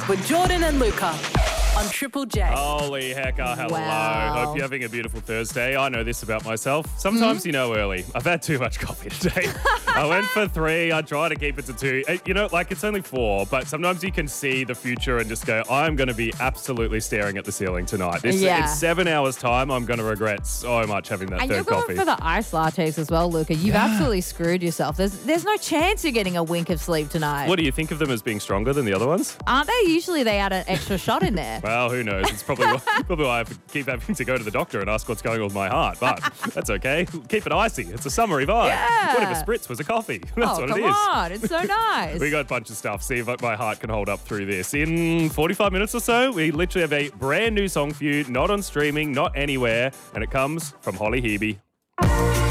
with Jordan and Luca on Triple J. Holy hecker, hello. Wow. Hope you're having a beautiful Thursday. I know this about myself. Sometimes you know early. I've had too much coffee today. I went for 3. I try to keep it to 2. You know, like it's only 4, but sometimes you can see the future and just go, I'm going to be absolutely staring at the ceiling tonight. Yeah. In 7 hours' time, I'm going to regret so much having that And you're third going coffee. for the iced lattes as well, Luca. You've absolutely screwed yourself. There's no chance you're getting a wink of sleep tonight. What do you think of them as being stronger than the other ones? Aren't they? Usually they add an extra shot in there. Well, who knows? It's probably why I keep having to go to the doctor and ask what's going on with my heart. But that's okay. Keep it icy. It's a summery vibe. Yeah. What if a spritz was a coffee? That's what come it is. on. It's so nice. We got a bunch of stuff. See if my heart can hold up through this. In 45 minutes or so, we literally have a brand new song for you, not on streaming, not anywhere, and it comes from Holly Hebe.